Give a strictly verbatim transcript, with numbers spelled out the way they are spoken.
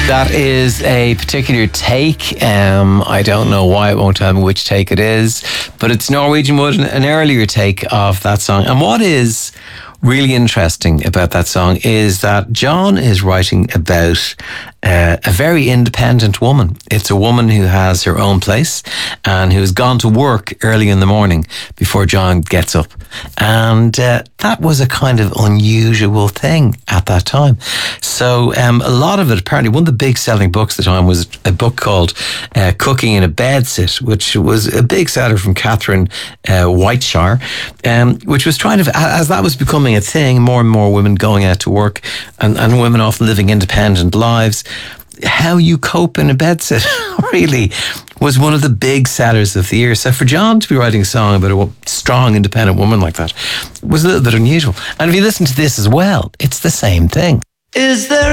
That is a particular take. Um, I don't know why it won't tell me which take it is, but it's Norwegian Wood, an earlier take of that song. And what is really interesting about that song is that John is writing about uh, a very independent woman. It's a woman who has her own place and who's gone to work early in the morning before John gets up. And uh, that was a kind of unusual thing at that time. So um, a lot of it, apparently, one of the big selling books at the time was a book called uh, Cooking in a Bedsit, which was a big seller from Catherine uh, Whiteshire, um, which was trying to, as that was becoming a thing, more and more women going out to work and, and women often living independent lives, how you cope in a bedsit really was one of the big sellers of the year. So for John to be writing a song about a strong, independent woman like that was a little bit unusual. And if you listen to this as well, it's the same thing. Is there